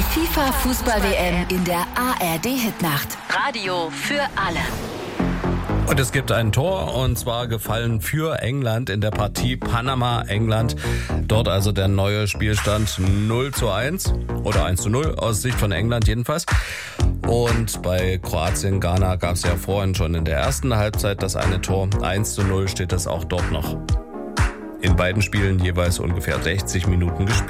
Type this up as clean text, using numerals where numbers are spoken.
Die FIFA-Fußball-WM in der ARD-Hitnacht. Radio für alle. Und es gibt ein Tor, und zwar gefallen für England in der Partie Panama-England. Dort also der neue Spielstand 0:1 oder 1:0 aus Sicht von England jedenfalls. Und bei Kroatien-Ghana gab es ja vorhin schon in der ersten Halbzeit das eine Tor. 1:0 steht es auch dort noch. In beiden Spielen jeweils ungefähr 60 Minuten gespielt.